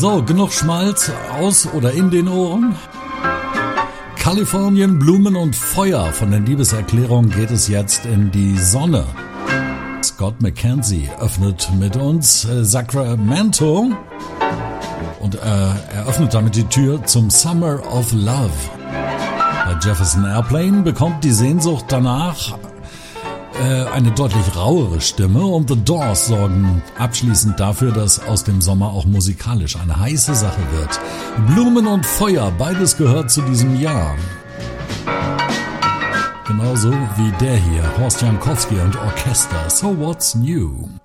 So, genug Schmalz aus oder in den Ohren. Kalifornien, Blumen und Feuer. Von der Liebeserklärung geht es jetzt in die Sonne. Scott McKenzie öffnet mit uns Sacramento und eröffnet damit die Tür zum Summer of Love. Bei Jefferson Airplane bekommt die Sehnsucht danach eine deutlich rauere Stimme und The Doors sorgen abschließend dafür, dass aus dem Sommer auch musikalisch eine heiße Sache wird. Blumen und Feuer, beides gehört zu diesem Jahr. Genauso wie der hier, Horst Jankowski und Orchester. So what's new?